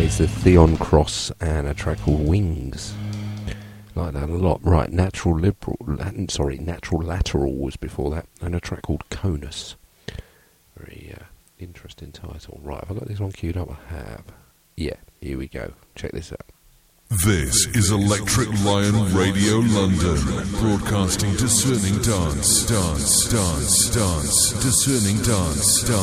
It's the Theon Cross and a track called Wings. Like that a lot. Right, Natural Lateral was before that, and a track called Conus. Very interesting title. Right, have I got this one queued up? I have. Yeah, here we go. Check this out. This is Electric Lion Radio London, broadcasting discerning dance, discerning dance.